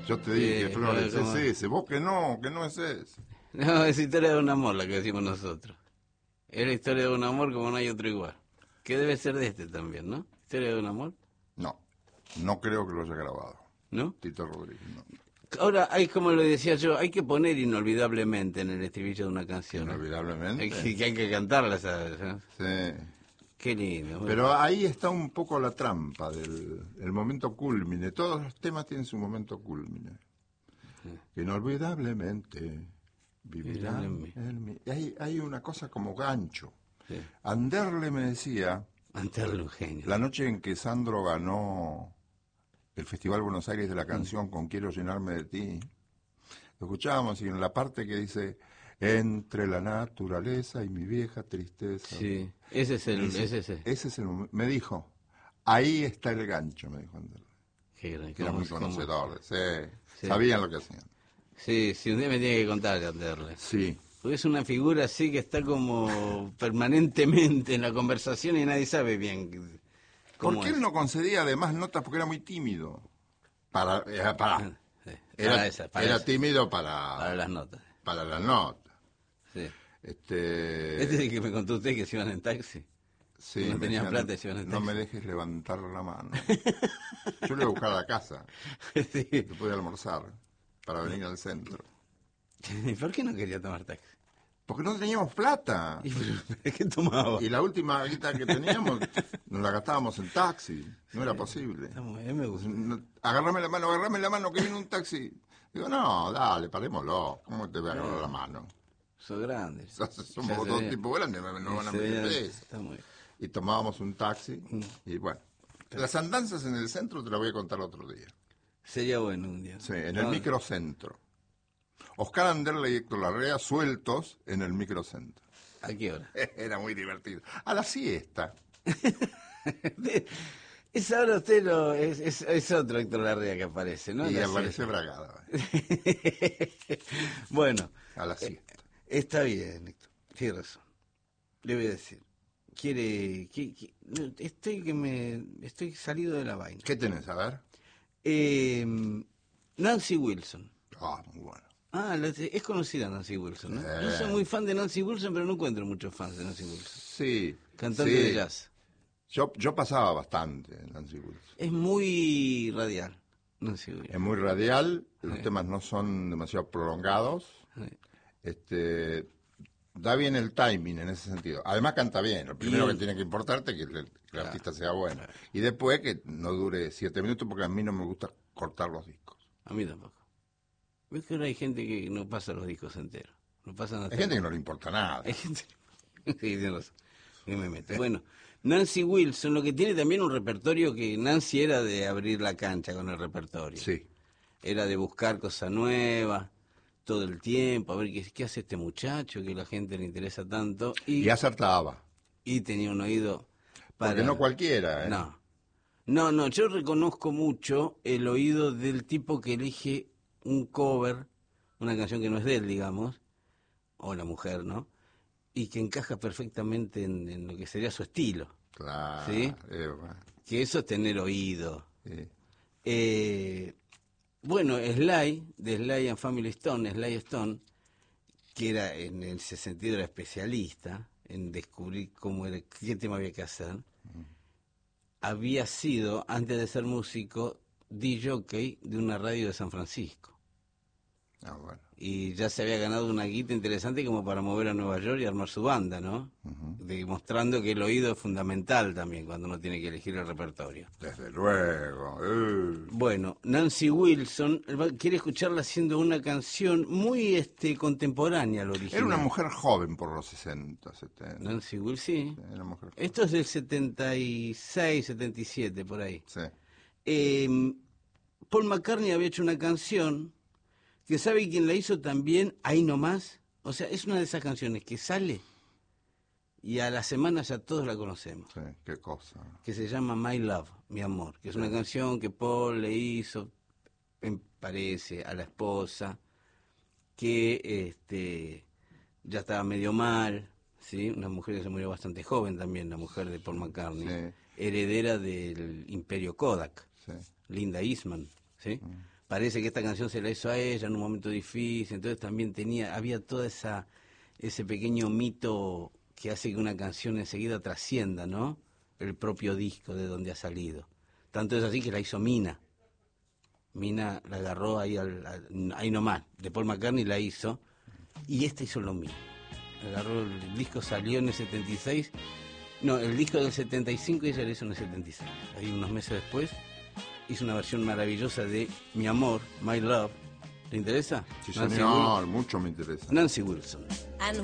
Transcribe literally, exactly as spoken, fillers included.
Yo te dije, Sí, Flores, no, es como- ese. Vos que no, que no es ese. No, es historia de un amor la que decimos nosotros. Es la historia de un amor como no hay otro igual. Que debe ser de este también, ¿no? Historia de un amor, No, no creo que lo haya grabado. ¿no? Tito Rodríguez, no. Ahora, hay como lo decía yo, hay que poner inolvidablemente en el estribillo de una canción. ¿eh? Inolvidablemente. Hay que, que hay que cantarla, ¿sabes? ¿eh? Sí. Qué lindo. muy Pero lindo. ahí está un poco la trampa del el momento culmine. Todos los temas tienen su momento culmine. Que inolvidablemente vivirán Vivirán en mí. Y Hay, hay una cosa como gancho. Sí. Anderle me decía, Anderle un genio. la noche en que Sandro ganó el Festival Buenos Aires de la canción Con Quiero Llenarme de Ti, lo escuchábamos y en la parte que dice, entre la naturaleza y mi vieja tristeza. Sí, ese es el... Ese, Ese, ese. ese es el momento. Me dijo, ahí está el gancho, me dijo Anderle, Qué gran- que era cómo- muy cómo- conocedor. Sí, Sí. sabían lo que hacían. Sí, sí, un día me tiene que contar de Anderle. Sí. Porque es una figura así que está como permanentemente en la conversación y nadie sabe bien cómo Porque es. él no concedía además notas porque era muy tímido. Para, era, para, Sí, era, para esa, para era esa, tímido para, para las notas. para las notas. Sí. Este, Este es el que me contó usted que se iban en taxi. sí, no me tenían decían, plata y se iban en no taxi. me dejes levantar la mano. Yo le iba a buscar a la casa, Sí. después de almorzar, para venir al centro. ¿Y por qué no quería tomar taxi? Porque no teníamos plata. ¿Y pero, qué tomaba? Y la última guita que teníamos nos la gastábamos en taxi. No era posible. Está muy bien, me gusta. No, agarrame la mano, agarrame la mano que viene un taxi. Digo, no, dale, parémoslo. ¿Cómo te voy a agarrar la mano? Sos grande. Somos Ya se dos ve. tipos grandes, no no van a Se meter ve- preso. Está muy bien. Y tomábamos un taxi y bueno. Las andanzas en el centro te las voy a contar otro día. Sería bueno un día. Sí, en el Ah, microcentro. Oscar Anderle y Héctor Larrea sueltos en el microcentro. ¿A qué hora? Era muy divertido. A la siesta. Es ahora usted lo, es, es, es otro Héctor Larrea que aparece, ¿no? Y La aparece siesta. Bragada. Bueno, A la eh, siesta. está bien, Héctor. Tiene razón. Le voy a decir. Quiere, que, que- no, estoy que me, estoy salido de la vaina. ¿Qué tenés? A ver. Eh, Nancy Wilson. Ah, muy bueno. Ah, la- es conocida Nancy Wilson, ¿no? Sí. Yo soy muy fan de Nancy Wilson, pero no encuentro muchos fans de Nancy Wilson. Sí. Cantante sí. de jazz. Yo, yo pasaba bastante en Nancy Wilson. Es muy radial, Nancy Wilson. Es muy radial, los Sí. temas no son demasiado prolongados. Sí. Este, da bien el timing en ese sentido. Además canta bien. Lo primero Y- que tiene que importarte es que el, que el artista sea bueno. Y después que no dure siete minutos porque a mí no me gusta cortar los discos. A mí tampoco. ¿Ves que ahora hay gente que no pasa los discos enteros? No pasan hasta Hay gente que no le importa nada. Hay gente... Sí, tiene razón. Que me meto. Bueno, Nancy Wilson, lo que tiene también un repertorio que Nancy era de abrir la cancha con el repertorio. Sí. Era de buscar cosas nuevas todo el tiempo, a ver qué, qué hace este muchacho, que a la gente le interesa tanto. Y, Y acertaba. y tenía un oído para... Porque no cualquiera, ¿eh? No. No, no, yo reconozco mucho el oído del tipo que elige un cover, una canción que no es de él, digamos, o la mujer, ¿no? Y que encaja perfectamente en, en lo que sería su estilo. Claro. ¿Sí? eh, bueno, Que eso es tener oído. sí. Eh, bueno, Sly, de Sly and Family Stone, Sly Stone, que era en ese sentido era especialista en descubrir cómo era, qué tema había que hacer, había sido, antes de ser músico, D J de una radio de San Francisco. Ah, bueno. Y ya se había ganado una guita interesante como para mover a Nueva York y armar su banda, ¿no? Ujú. Demostrando que el oído es fundamental también cuando uno tiene que elegir el repertorio. Desde luego. eh. Bueno, Nancy Wilson va- quiere escucharla haciendo una canción muy este contemporánea al original. Era una mujer joven por los sesenta, setenta. Nancy Wilson, sí. Era una mujer joven. Esto es del setenta y seis, setenta y siete, por ahí. Sí. Eh, Paul McCartney había hecho una canción que sabe quién la hizo también, ahí nomás. O sea, es una de esas canciones que sale y a la semana ya todos la conocemos. Sí, qué cosa. Que se llama My Love, mi amor, que es una canción que Paul le hizo, me parece, a la esposa, que este ya estaba medio mal, ¿sí? Una mujer que se murió bastante joven también, la mujer de Paul McCartney, Sí. heredera del imperio Kodak, Sí. Linda Eastman, ¿sí? parece que esta canción se la hizo a ella en un momento difícil, entonces también tenía, había toda esa ese pequeño mito que hace que una canción enseguida trascienda, ¿no? El propio disco de donde ha salido. Tanto es así que la hizo Mina. Mina la agarró ahí, al, al, ahí nomás, de Paul McCartney la hizo, y esta hizo lo mismo. Agarró, el disco salió en el setenta y seis, no, el disco del setenta y cinco y ella lo hizo en el setenta y seis. Ahí unos meses después hizo una versión maravillosa de Mi Amor, My Love. ¿Te interesa? Sí, Nancy señor, Wil- mucho me interesa. Nancy Wilson. And